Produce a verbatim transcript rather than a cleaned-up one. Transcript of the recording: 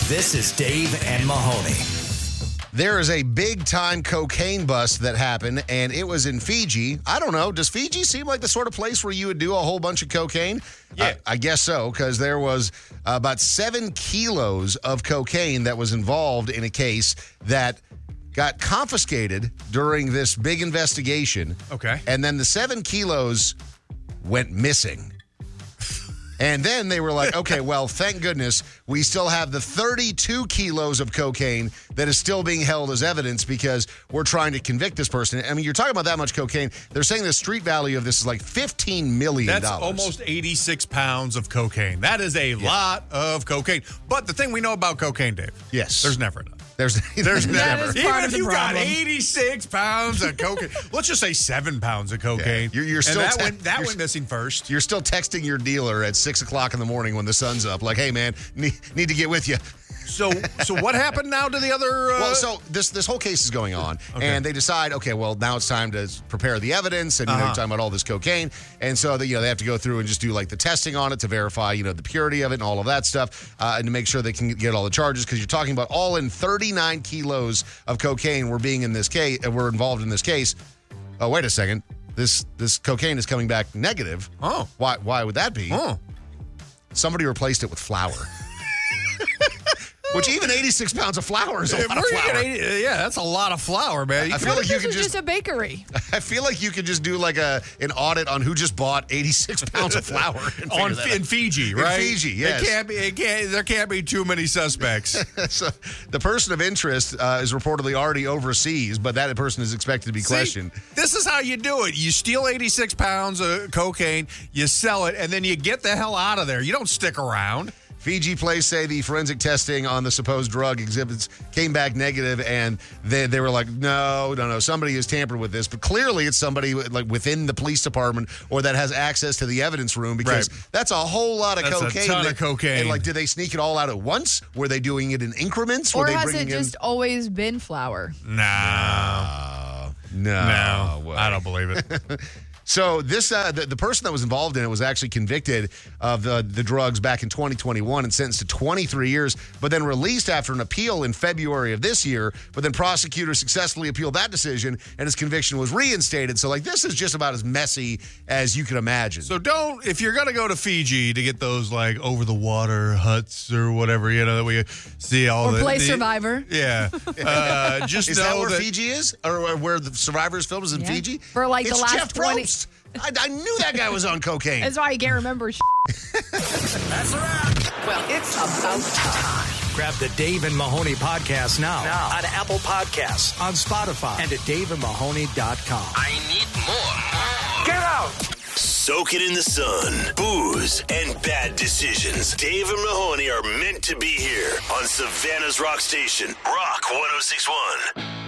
This is Dave and Mahoney. There is a big-time cocaine bust that happened, and it was in Fiji. I don't know. Does Fiji seem like the sort of place where you would do a whole bunch of cocaine? Yeah. Uh, I guess so, because there was about seven kilos of cocaine that was involved in a case that got confiscated during this big investigation. Okay. And then the seven kilos went missing. And then they were like, okay, well, thank goodness we still have the thirty-two kilos of cocaine that is still being held as evidence because we're trying to convict this person. I mean, you're talking about that much cocaine. They're saying the street value of this is like fifteen million dollars. That's almost eighty-six pounds of cocaine. That is a yeah. lot of cocaine. But the thing we know about cocaine, Dave. Yes. There's never enough. There's, there's never. Even if you got eighty-six pounds of cocaine, let's just say seven pounds of cocaine. Yeah. You're, you're still and that, te- went, that went missing first. You're still texting your dealer at six o'clock in the morning when the sun's up, like, "Hey, man, need, need to get with you." So, so what happened now to the other? Uh... Well, so this this whole case is going on, okay. and they decide, okay, well, now it's time to prepare the evidence, and you uh-huh. know, you're talking about all this cocaine, and so the, you know they have to go through and just do like the testing on it to verify, you know, the purity of it and all of that stuff, uh, and to make sure they can get all the charges because you're talking about all in thirty-nine kilos of cocaine were being in this case, uh, were involved in this case. Oh, wait a second, this this cocaine is coming back negative. Oh, why why would that be? Oh, somebody replaced it with flour. Which even eighty-six pounds of flour is a lot of flour. eighty, yeah, that's a lot of flour, man. I feel like you could just, just a bakery. I feel like you could just do like a an audit on who just bought eighty-six pounds of flour on in Fiji, right? In Fiji, yes. It can't be. It can't, there can't be too many suspects. So the person of interest uh, is reportedly already overseas, but that person is expected to be See, questioned. This is how you do it. You steal eighty-six pounds of cocaine, you sell it, and then you get the hell out of there. You don't stick around. Fiji police say the forensic testing on the supposed drug exhibits came back negative, and they they were like, no, no, no, somebody has tampered with this. But clearly it's somebody like within the police department or that has access to the evidence room because right. that's a whole lot of that's cocaine. a ton that, of cocaine. And like, did they sneak it all out at once? Were they doing it in increments? Or were they has bringing it just in... always been flour? No. No. No. No. I don't believe it. So this uh, the, the person that was involved in it was actually convicted of the, the drugs back in twenty twenty-one and sentenced to twenty-three years, but then released after an appeal in February of this year. But then prosecutors successfully appealed that decision, and his conviction was reinstated. So like this is just about as messy as you can imagine. So don't, if you're gonna go to Fiji to get those like over the water huts or whatever, you know, that we see all or the play the, Survivor. Yeah, uh, just is know that where that, Fiji is, or where the Survivor's filmed is in Yeah. Fiji? For like it's the last Jeff twenty. Probst. I, I knew that guy was on cocaine. That's why I can't remember. That's a wrap. Well, it's about time. Grab the Dave and Mahoney podcast now, now on Apple Podcasts, on Spotify, and at dave and mahoney dot com. I need more. Get out. Soak it in the sun, booze, and bad decisions. Dave and Mahoney are meant to be here on Savannah's Rock Station, Rock one oh six point one.